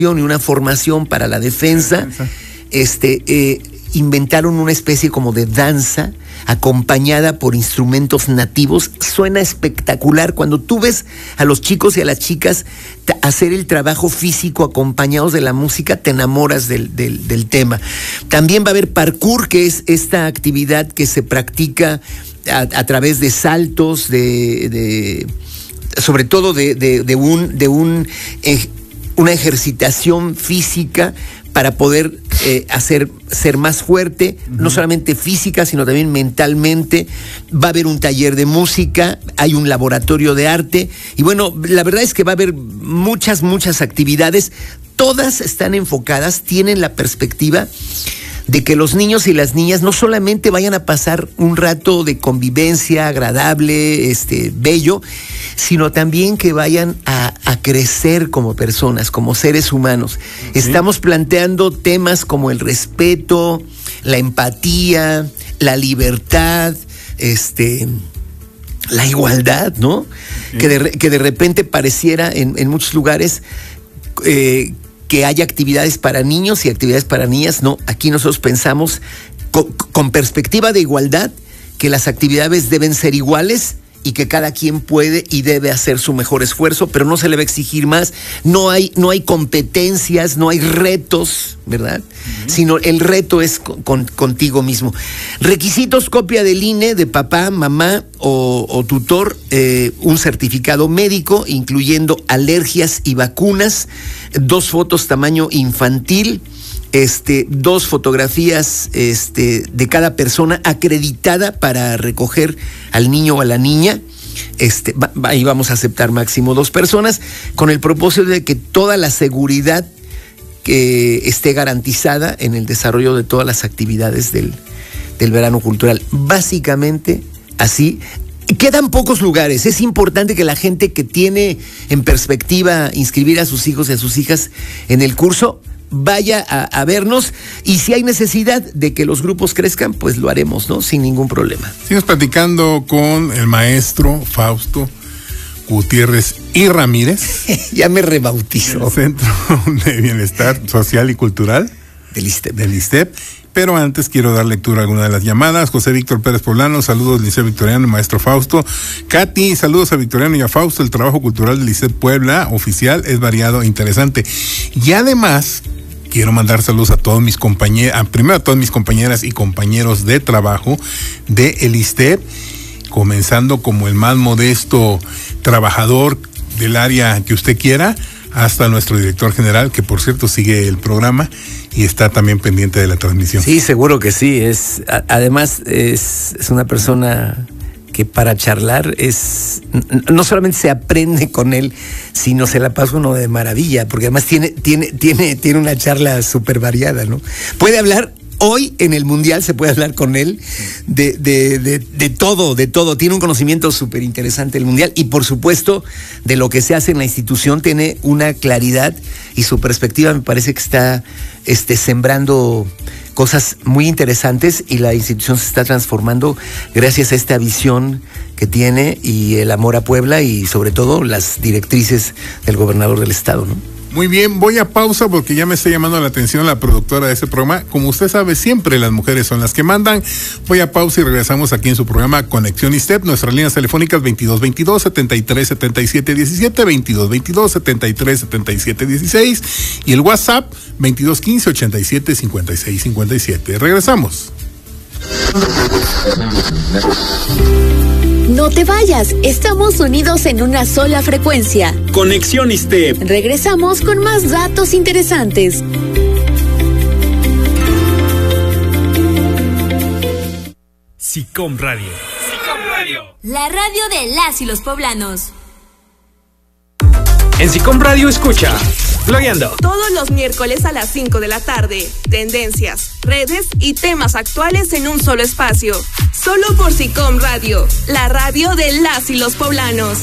y una formación para la defensa, inventaron una especie como de danza acompañada por instrumentos nativos. Suena espectacular. Cuando tú ves a los chicos y a las chicas hacer el trabajo físico acompañados de la música, te enamoras del tema. También va a haber parkour, que es esta actividad que se practica a través de saltos, sobre todo una ejercitación física para poder ser más fuerte, no solamente física, sino también mentalmente. Va a haber un taller de música, hay un laboratorio de arte, y bueno, la verdad es que va a haber muchas actividades. Todas están enfocadas, tienen la perspectiva de que los niños y las niñas no solamente vayan a pasar un rato de convivencia agradable, bello, sino también que vayan a crecer como personas, como seres humanos. Sí. Estamos planteando temas como el respeto, la empatía, la libertad, la igualdad, ¿no? Sí. Que de repente pareciera en muchos lugares que haya actividades para niños y actividades para niñas. No, aquí nosotros pensamos con perspectiva de igualdad, que las actividades deben ser iguales y que cada quien puede y debe hacer su mejor esfuerzo, pero no se le va a exigir más. No hay competencias, no hay retos, ¿verdad? Sino el reto es contigo mismo. Requisitos: copia del INE de papá, mamá o tutor, un certificado médico incluyendo alergias y vacunas, 2 fotos tamaño infantil, 2 fotografías de cada persona acreditada para recoger al niño o a la niña. Ahí vamos a aceptar máximo 2 personas, con el propósito de que toda la seguridad que esté garantizada en el desarrollo de todas las actividades del verano cultural. Básicamente así. Quedan pocos lugares. Es importante que la gente que tiene en perspectiva inscribir a sus hijos y a sus hijas en el curso vaya a vernos, y si hay necesidad de que los grupos crezcan, pues lo haremos, ¿no? Sin ningún problema. Seguimos platicando con el maestro Fausto Gutiérrez y Ramírez. Ya me rebautizó. El Centro de Bienestar Social y Cultural del ISTEP. Pero antes quiero dar lectura a alguna de las llamadas. José Víctor Pérez Poblano, saludos Liceo Victoriano y maestro Fausto. Katy, saludos a Victoriano y a Fausto. El trabajo cultural del Liceo Puebla oficial es variado e interesante. Y además quiero mandar saludos a todos mis compañeros, primero a todas mis compañeras y compañeros de trabajo de el ISTEP, comenzando como el más modesto trabajador del área que usted quiera, hasta nuestro director general, que por cierto sigue el programa y está también pendiente de la transmisión. Sí, seguro que sí. Además es una persona que para charlar no solamente se aprende con él, sino se la pasa uno de maravilla, porque además tiene una charla súper variada, ¿no? Puede hablar. Hoy en el Mundial se puede hablar con él de todo. Tiene un conocimiento súper interesante del Mundial y, por supuesto, de lo que se hace en la institución. Tiene una claridad y su perspectiva me parece que está sembrando cosas muy interesantes, y la institución se está transformando gracias a esta visión que tiene y el amor a Puebla, y sobre todo las directrices del gobernador del estado, ¿no? Muy bien, voy a pausa porque ya me está llamando la atención la productora de ese programa. Como usted sabe, siempre las mujeres son las que mandan. Voy a pausa y regresamos aquí en su programa Conexión ISTEP. Nuestras líneas telefónicas 2222-737717, 2222-737716 y el WhatsApp 2215-875657. Regresamos. No te vayas, estamos unidos en una sola frecuencia. Conexión ISTEP. Regresamos con más datos interesantes. SICOM Radio. SICOM Radio. La radio de las y los poblanos. En SICOM Radio escucha Blogueando. Todos los miércoles a las 5 de la tarde. Tendencias, redes y temas actuales en un solo espacio. Solo por SICOM Radio, la radio de las y los poblanos.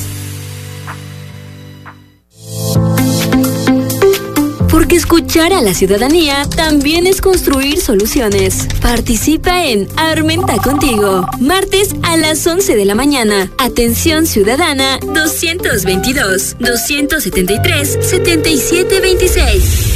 Porque escuchar a la ciudadanía también es construir soluciones. Participa en Armenta Contigo. Martes a las 11 de la mañana. Atención ciudadana 222-273-7726.